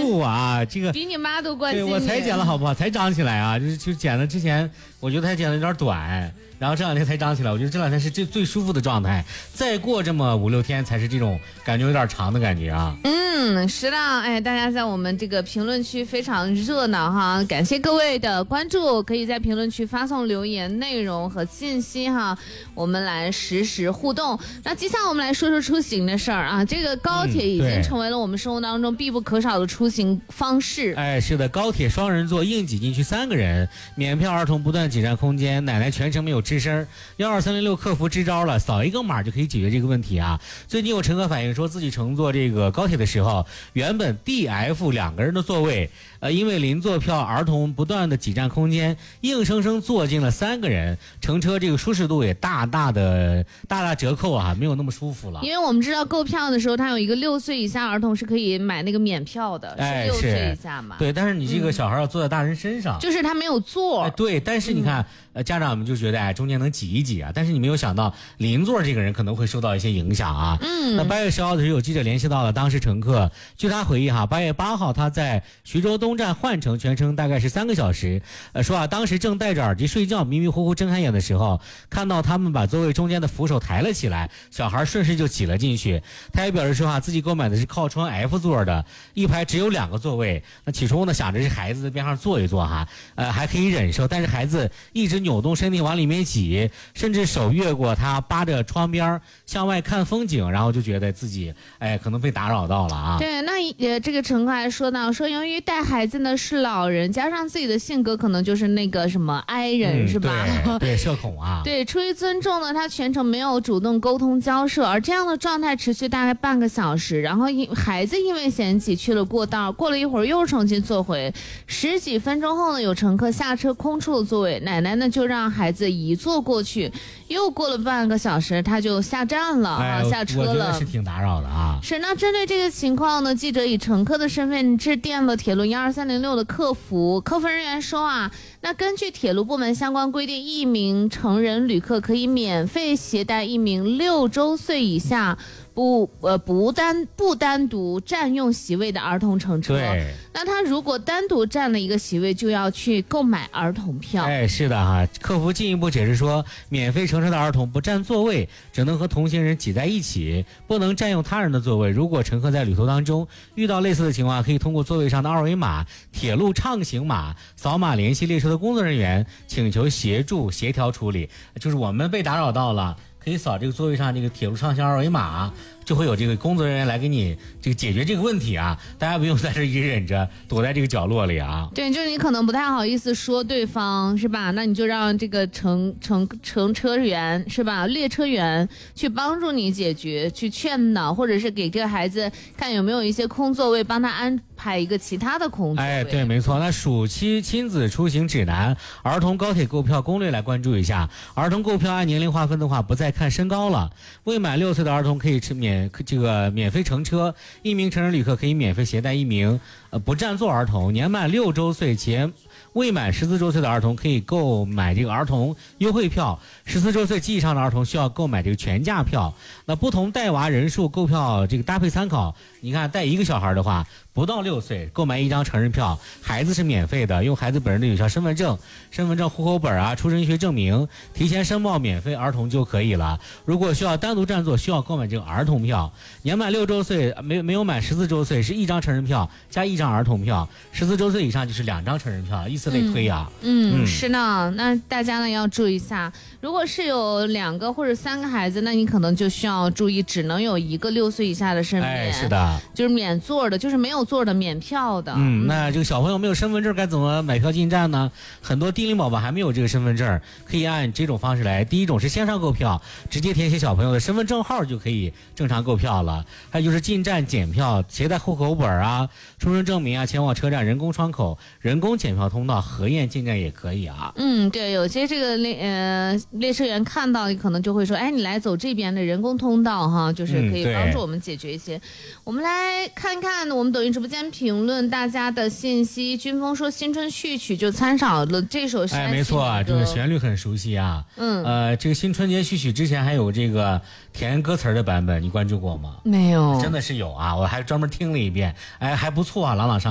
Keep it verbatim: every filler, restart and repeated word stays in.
富啊，这个比你妈都关心你。 对，我才剪了好不好？才长起来啊，就是就剪了之前，我觉得还剪了有点短，然后这两天才长起来，我觉得这两天是最最舒服的状态。再过这么五六天才是这种感觉有点长的感觉啊。 嗯，是的，哎，大家在我们这个评论区非常热闹哈，感谢各位的关注，可以在评论区发送留言内容和信息哈，我们来实时互动。那接下来我们来说说出行的事儿啊，这个高铁已经成为了我们生活当中必不可少的出行方式。 哎，是的，高铁双人座硬挤进去三个人，免票儿童不断挤占空间，奶奶全程没有吱声。幺二三零六客服支招了，扫一个码就可以解决这个问题啊。最近有乘客反映说自己乘坐这个高铁的时候，原本 D F 两个人的座位，呃，因为邻座票儿童不断的挤占空间，硬生生坐进了三个人，乘车这个舒适度也大大的大大折扣啊，没有那么舒服了。 因为我们知道购票的时候，它有一个六岁以下儿童是可以买那个免票的， 哎、 是六岁以下嘛？ 对，但是你这个小孩要坐在大人身上， 嗯、就是他没有座。 哎，对，但是你看。嗯呃，家长们就觉得哎，中间能挤一挤啊，但是你没有想到邻座这个人可能会受到一些影响啊。 嗯， 那八月十号的时候，有记者联系到了当时乘客，据他回忆哈，八月八号他在徐州东站换乘，全程大概是三个小时。呃，说啊，当时正戴着耳机睡觉，迷迷糊糊睁开眼的时候，看到他们把座位中间的扶手抬了起来，小孩顺势就挤了进去。他也表示说啊，自己购买的是靠窗 F 座的，一排只有两个座位。那起初呢，想着是孩子在边上坐一坐哈，呃，还可以忍受，但是孩子一直扭动身体往里面挤，甚至手越过他，扒着窗边向外看风景，然后就觉得自己哎可能被打扰到了啊。 对，那呃这个乘客还说到说，由于带孩子呢是老人，加上自己的性格可能就是那个什么 I 人、嗯、是吧？ 对，对社恐啊。 对，出于尊重呢，他全程没有主动沟通交涉，而这样的状态持续大概半个小时，然后因孩子因为嫌挤去了过道，过了一会儿又重新坐回，十几分钟后呢，有乘客下车空出了座位，奶奶呢就让孩子移坐过去，又过了半个小时，他就下站了、哎、啊，下车了。 我觉得是挺打扰的啊。 是，那针对这个情况呢，记者以乘客的身份致电了铁路一二三零六的客服，客服人员说啊，那根据铁路部门相关规定，一名成人旅客可以免费携带一名六周岁以下不呃不单不单独占用席位的儿童乘车。 对， 那他如果单独占了一个席位，就要去购买儿童票。 哎，是的哈。客服进一步解释说，免费乘车的儿童不占座位，只能和同行人挤在一起，不能占用他人的座位。如果乘客在旅途当中遇到类似的情况，可以通过座位上的二维码、铁路畅行码扫码联系列车的工作人员，请求协助协调处理。就是我们被打扰到了，可以扫这个座位上这个铁路畅行二维码，就会有这个工作人员来给你这个解决这个问题啊，大家不用在这一直忍着躲在这个角落里啊。 对，就是你可能不太好意思说对方是吧，那你就让这个乘乘乘车员是吧，列车员去帮助你解决，去劝导，或者是给这个孩子看有没有一些空座位，帮他安排一个其他的空座位。 哎，对，没错。那暑期亲子出行指南、儿童高铁购票攻略来关注一下。儿童购票按年龄划分的话，不再看身高了，未满六岁的儿童可以吃免这个免费乘车，一名成人旅客可以免费携带一名呃不占座儿童，年满六周岁且未满十四周岁的儿童可以购买这个儿童优惠票，十四周岁及以上的儿童需要购买这个全价票。那不同带娃人数购票这个搭配参考，你看带一个小孩的话，不到六岁购买一张成人票，孩子是免费的，用孩子本人的有效身份证、身份证、户口本啊、出生学证明提前申报免费儿童就可以了。如果需要单独占座，需要购买这个儿童票。年满六周岁没没有满十四周岁是一张成人票加一张儿童票，十四周岁以上就是两张成人票，以此类推啊。 嗯，嗯嗯是呢。那大家呢要注意一下，如果是有两个或者三个孩子，那你可能就需要注意，只能有一个六岁以下的身份。 哎，是的， 就是免座的，就是没有座的免票的。 嗯，那这个小朋友没有身份证该怎么买票进站呢？很多低龄宝宝还没有这个身份证，可以按这种方式来。第一种是线上购票，直接填写小朋友的身份证号就可以正常购票了。还有就是进站检票，携带户口本啊、出生证明啊，前往车站人工窗口、人工检票通道核验进站也可以啊。 嗯，对，有些这个列呃列车员看到可能就会说，哎，你来走这边的人工通道哈，就是可以帮助我们解决一些。嗯、我们来看看我们抖音直播间评论大家的信息。军峰说新春序曲就参照了这首山西， 哎，没错啊，这个旋律很熟悉啊。 嗯， 呃，这个新春节序曲之前还有这个填歌词的版本，你关注过吗？ 没有， 真的是有啊，我还专门听了一遍，哎，还不错啊，朗朗上口。